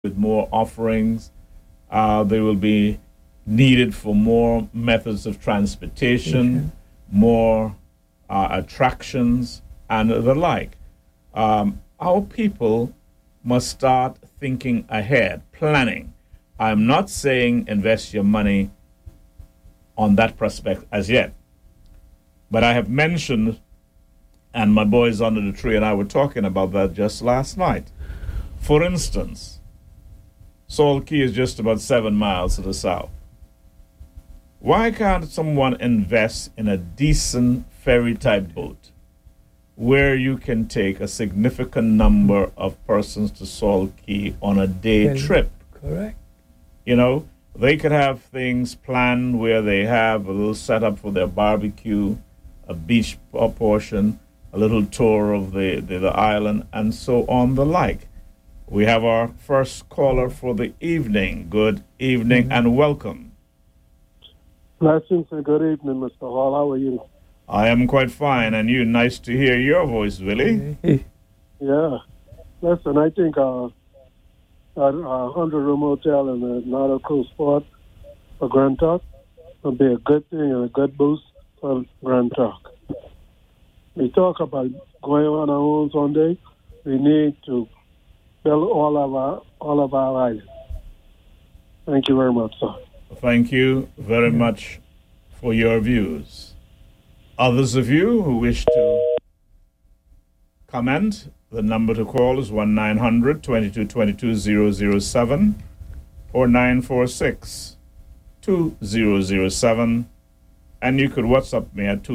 with more offerings. They will be needed for more methods of transportation, more attractions, and the like. Our people must start thinking ahead, planning. I'm not saying invest your money on that prospect as yet, but I have mentioned, and my boys under the tree and I were talking about that just last night. For instance, Salt Key is just about 7 miles to the south. Why can't someone invest in a decent ferry type boat where you can take a significant number of persons to Salt Key on a day trip? Correct. You know, they could have things planned where they have a little setup for their barbecue, a beach portion, a little tour of the island, and so on the like. We have our first caller for the evening. Good evening and welcome. Blessings and good evening, Mr. Hall. How are you? I am quite fine, and you. Nice to hear your voice, Willie. Yeah. Listen, I think a 100-room hotel in the Nautical Sport for Grand Talk would be a good thing and a good boost for Grand Talk. We talk about going on our own someday. We need to build all of our islands. Thank you very much, sir. Thank you very much for your views. Others of you who wish to comment, the number to call is 1-900-2222-007 or 946-2007. And you could WhatsApp me at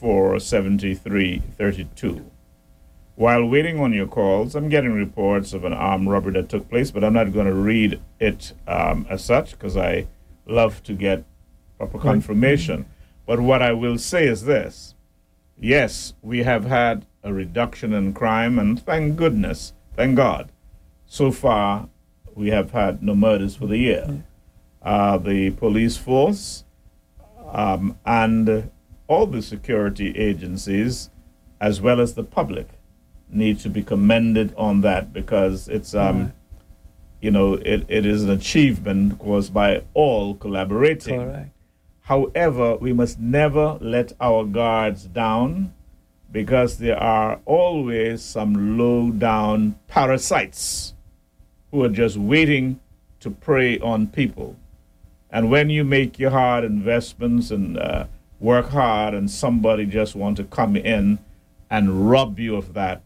244-7332. While waiting on your calls, I'm getting reports of an armed robbery that took place, but I'm not going to read it as such because I love to get proper confirmation. But what I will say is this. Yes, we have had a reduction in crime, and thank goodness, thank God. So far, we have had no murders for the year. The police force and all the security agencies, as well as the public, need to be commended on that because it's, you know, it is an achievement caused by all collaborating. Correct. However, we must never let our guards down because there are always some low-down parasites who are just waiting to prey on people. And when you make your hard investments and work hard and somebody just want to come in and rob you of that,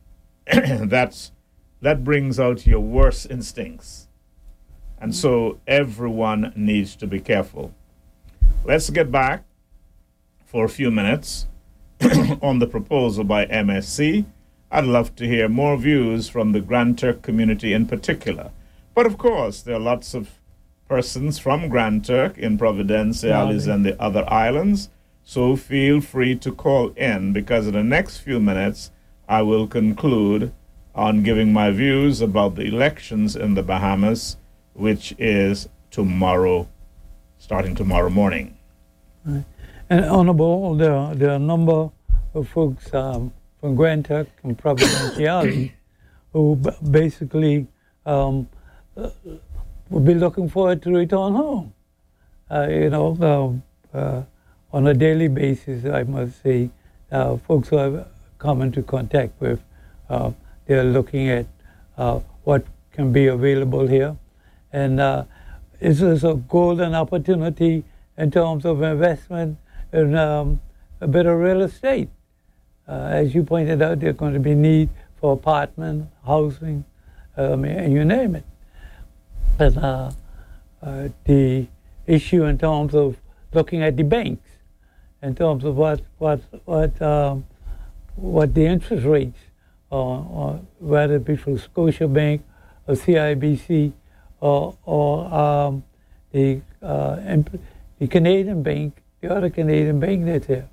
that brings out your worst instincts. And so everyone needs to be careful. Let's get back for a few minutes on the proposal by MSC. I'd love to hear more views from the Grand Turk community in particular. But of course, there are lots of persons from Grand Turk in Providenciales and the other islands. So feel free to call in because in the next few minutes, I will conclude on giving my views about the elections in the Bahamas, which is tomorrow, starting tomorrow morning. Right. And Honorable, there are a number of folks from Grand Turk and Providenciales who basically will be looking forward to return home. On a daily basis, I must say, folks who I've come into contact with, they're looking at what can be available here. And this is a golden opportunity in terms of investment in a bit of real estate. As you pointed out, there's going to be need for apartment, housing, and you name it. And the issue in terms of looking at the banks, in terms of what the interest rates, whether it be from Scotiabank or CIBC or the Canadian bank, the other Canadian bank that's here,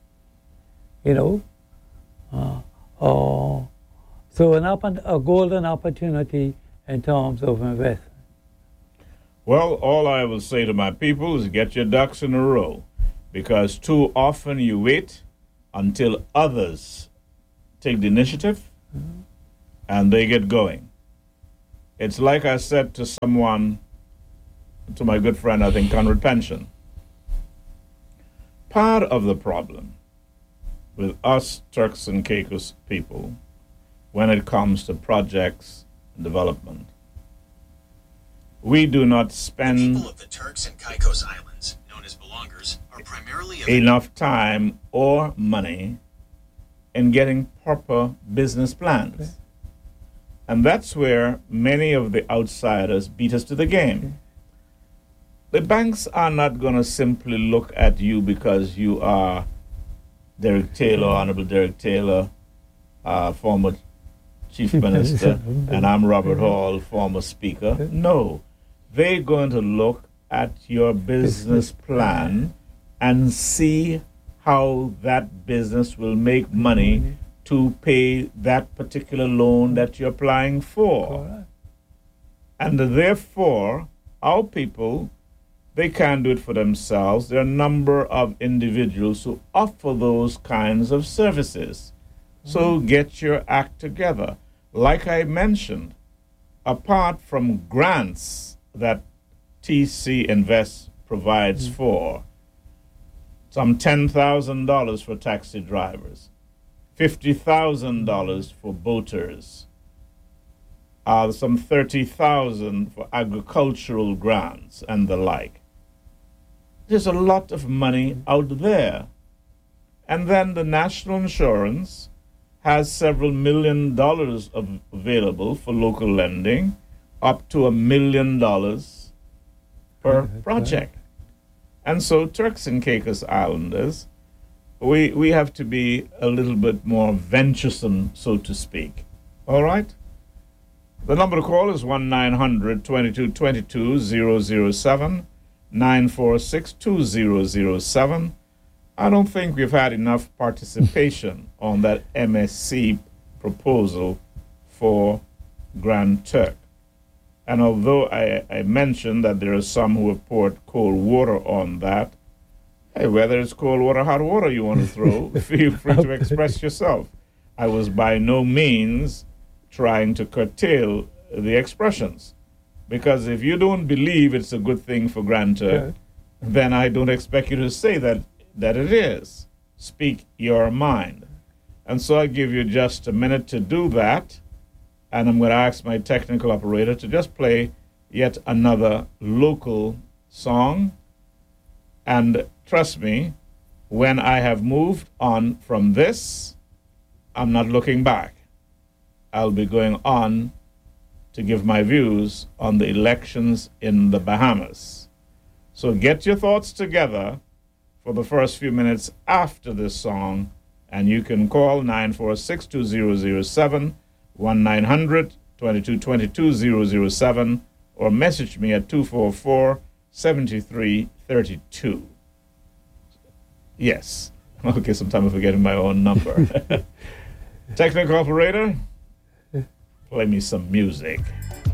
so a golden opportunity in terms of investment. Well, all I will say to my people is get your ducks in a row because too often you wait until others take the initiative and they get going. It's like I said to someone, to my good friend, I think, Conrad Pension. Part of the problem with us Turks and Caicos people when it comes to projects and development, we do not spend The people of the Turks and Caicos Islands, known as Belongers, are primarily enough time or money in getting proper business plans. Okay. And that's where many of the outsiders beat us to the game. The banks are not going to simply look at you because you are Derek Taylor, Honorable Derek Taylor, former Chief Minister, and I'm Robert Hall, former Speaker. No, they're going to look at your business plan and see how that business will make money to pay that particular loan that you're applying for. Correct. And therefore, our people, they can't do it for themselves. There are a number of individuals who offer those kinds of services. So get your act together. Like I mentioned, apart from grants that TC Invest provides for, some $10,000 for taxi drivers, $50,000 for boaters, some $30,000 for agricultural grants and the like. There's a lot of money out there. And then the national insurance has several $1 million available for local lending, up to $1 million per project. And so Turks and Caicos Islanders, we have to be a little bit more venturesome, so to speak. All right? The number to call is 1-900-2222-007, 946-2007. I don't think we've had enough participation on that MSC proposal for Grand Turk. And although I mentioned that there are some who have poured cold water on that, hey, whether it's cold water or hot water you want to throw, feel free to express yourself. I was by no means trying to curtail the expressions. Because if you don't believe it's a good thing for Grand Turk, then I don't expect you to say that it is. Speak your mind. And so I give you just a minute to do that. And I'm going to ask my technical operator to just play yet another local song. And trust me, when I have moved on from this, I'm not looking back. I'll be going on to give my views on the elections in the Bahamas. So get your thoughts together for the first few minutes after this song, and you can call 946-2007, 1-900-2222-007, or message me at 244-7332. Yes. Okay, sometimes I'm forgetting my own number. Technical operator, play me some music.